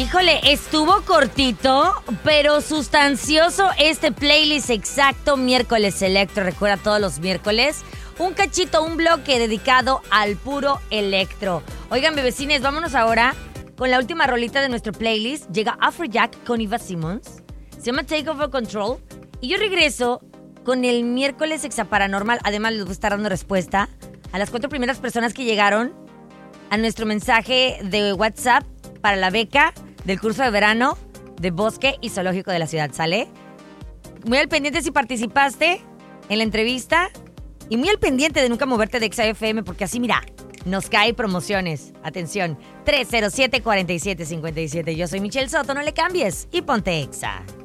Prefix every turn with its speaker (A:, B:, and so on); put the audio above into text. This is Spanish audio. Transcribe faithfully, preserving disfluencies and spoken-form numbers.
A: Híjole, estuvo cortito, pero sustancioso este playlist exacto miércoles electro. Recuerda todos los miércoles. Un cachito, un bloque dedicado al puro electro. Oigan, bebecines, vámonos ahora con la última rolita de nuestro playlist. Llega Afrojack con Eva Simmons. Se llama Take Over Control. Y yo regreso con el miércoles exaparanormal. Además, les voy a estar dando respuesta a las cuatro primeras personas que llegaron a nuestro mensaje de WhatsApp para la beca del curso de verano de Bosque y Zoológico de la ciudad. ¿Sale? Muy al pendiente si participaste en la entrevista y muy al pendiente de nunca moverte de Exa F M, porque así, mira, nos cae promociones. Atención, tres cero siete, cuatro siete cinco siete. Yo soy Michelle Soto, no le cambies y ponte Exa.